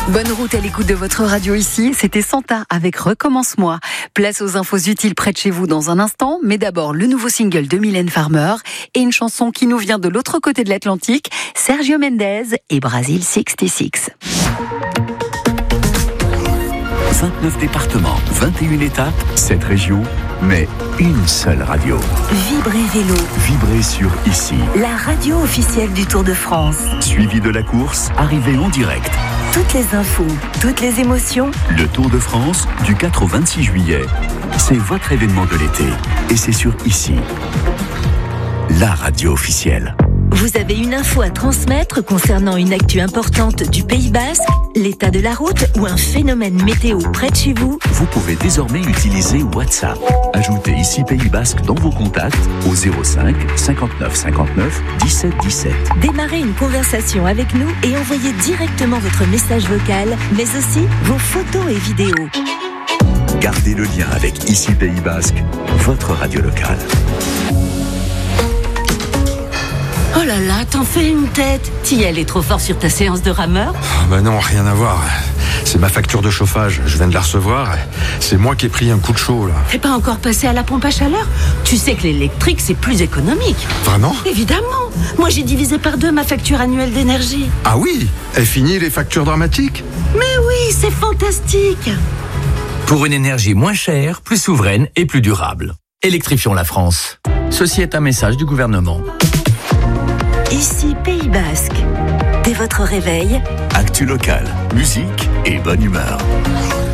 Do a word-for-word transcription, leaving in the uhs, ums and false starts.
Bonne route à l'écoute de votre radio ici. C'était Santa avec Recommence-moi. Place aux infos utiles près de chez vous dans un instant. Mais d'abord, le nouveau single de Mylène Farmer et une chanson qui nous vient de l'autre côté de l'Atlantique, Sergio Mendes et Brasil soixante-six. vingt-neuf départements, vingt et une étapes, sept régions, mais une seule radio. Vibrez Vélo. Vibrez sur Ici. La radio officielle du Tour de France. Suivi de la course, arrivée en direct. Toutes les infos, toutes les émotions. Le Tour de France, du quatre au vingt-six juillet. C'est votre événement de l'été. Et c'est sur Ici. La radio officielle. Vous avez une info à transmettre concernant une actu importante du Pays Basque, l'état de la route ou un phénomène météo près de chez vous? Vous pouvez désormais utiliser WhatsApp. Ajoutez Ici Pays Basque dans vos contacts au zéro cinq cinquante-neuf cinquante-neuf dix-sept dix-sept. Démarrez une conversation avec nous et envoyez directement votre message vocal, mais aussi vos photos et vidéos. Gardez le lien avec Ici Pays Basque, votre radio locale. Oh là là, t'en fais une tête. T'y allais trop fort sur ta séance de rameur? Oh bah non, rien à voir. C'est ma facture de chauffage, je viens de la recevoir. C'est moi qui ai pris un coup de chaud là. T'es pas encore passé à la pompe à chaleur? Tu sais que l'électrique c'est plus économique. Vraiment? Évidemment. Moi j'ai divisé par deux ma facture annuelle d'énergie. Ah oui? Est fini les factures dramatiques? Mais oui, c'est fantastique. Pour une énergie moins chère, plus souveraine et plus durable. Électrifions la France. Ceci est un message du gouvernement. Ici Pays Basque. Dès votre réveil, actu locale, musique et bonne humeur.